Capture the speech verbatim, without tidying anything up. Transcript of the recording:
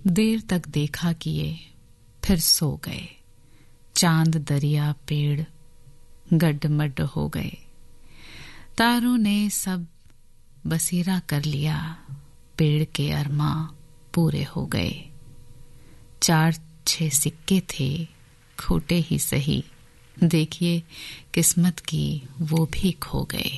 देर तक देखा किए फिर सो गए। चांद दरिया पेड़ गड्ढ-मड्ढ हो गए। तारों ने सब बसेरा कर लिया। पेड़ के अरमा पूरे हो गए। चार छह सिक्के थे खोटे ही सही, देखिए किस्मत की वो भी खो गए।